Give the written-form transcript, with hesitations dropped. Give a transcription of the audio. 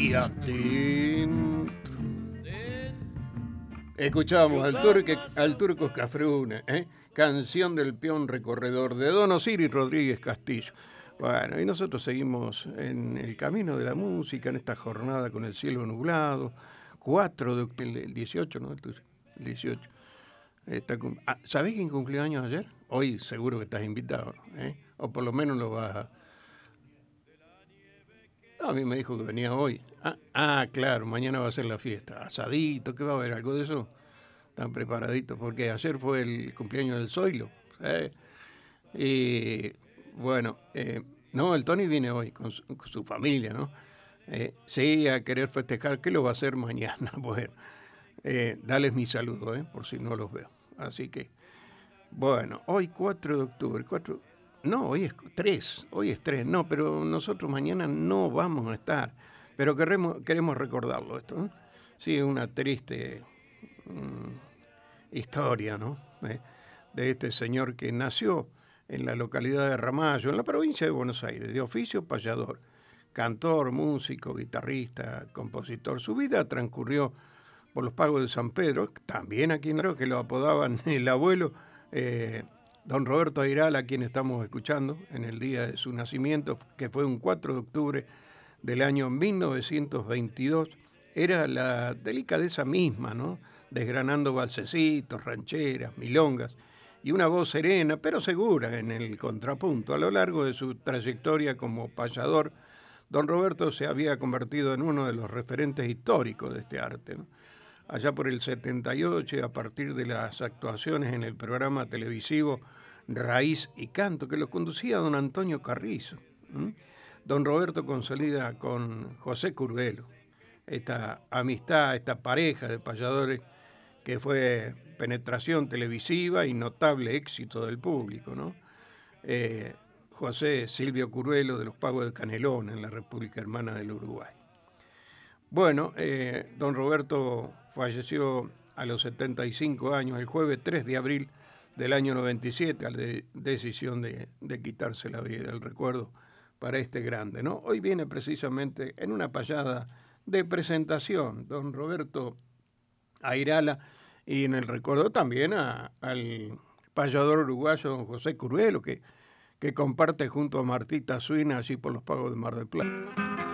y atento. Escuchamos al turco Cafrune, canción del peón recorredor de Don Osiris Rodríguez Castillo. Bueno, y nosotros seguimos en el camino de la música, en esta jornada con el cielo nublado. 4 de octubre, el 18, ¿no? El 18. ¿Sabés quién cumplió años ayer? Hoy seguro que estás invitado, ¿eh? O por lo menos lo vas a... No, a mí me dijo que venía hoy. Claro, mañana va a ser la fiesta. Asadito, ¿qué va a haber? ¿Algo de eso? Están preparaditos, porque ayer fue el cumpleaños del Zoilo. ¿Eh? Y bueno, no, el Tony viene hoy con su familia, ¿no? Sí, a querer festejar, ¿qué lo va a hacer mañana? Bueno, dales mi saludo, por si no los veo. Así que, bueno, hoy 4 de octubre, no, hoy es 3, no, pero nosotros mañana no vamos a estar, pero queremos recordarlo esto, ¿no? Sí, es una triste historia, ¿no? De este señor que nació en la localidad de Ramallo, en la provincia de Buenos Aires, de oficio payador, cantor, músico, guitarrista, compositor. Su vida transcurrió por los pagos de San Pedro, también aquí en Aro, que lo apodaban el abuelo, don Roberto Ayral, a quien estamos escuchando en el día de su nacimiento, que fue un 4 de octubre del año 1922, era la delicadeza misma, ¿no? Desgranando balsecitos, rancheras, milongas, y una voz serena, pero segura en el contrapunto. A lo largo de su trayectoria como payador, don Roberto se había convertido en uno de los referentes históricos de este arte, ¿no? Allá por el 78, a partir de las actuaciones en el programa televisivo Raíz y Canto, que lo conducía don Antonio Carrizo, don Roberto consolida con José Curvelo esta amistad, esta pareja de payadores que fue penetración televisiva y notable éxito del público, ¿no? José Silvio Curvelo de los Pagos de Canelón en la República Hermana del Uruguay. Bueno, don Roberto falleció a los 75 años, el jueves 3 de abril del año 97, a la decisión de quitarse la vida, el recuerdo para este grande, ¿no? Hoy viene precisamente en una payada de presentación, don Roberto Airala, y en el recuerdo también al payador uruguayo don José Curvelo, que comparte junto a Martita Suina allí por los Pagos de Mar del Plata.